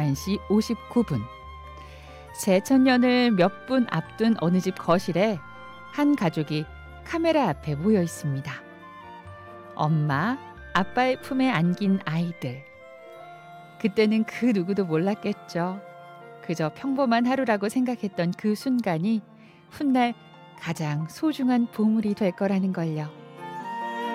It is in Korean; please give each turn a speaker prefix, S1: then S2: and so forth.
S1: 11시 59분. 새천년을 몇 분 앞둔 어느 집 거실에 한 가족이 카메라 앞에 모여 있습니다. 엄마, 아빠의 품에 안긴 아이들. 그때는 그 누구도 몰랐겠죠. 그저 평범한 하루라고 생각했던 그 순간이 훗날 가장 소중한 보물이 될 거라는 걸요.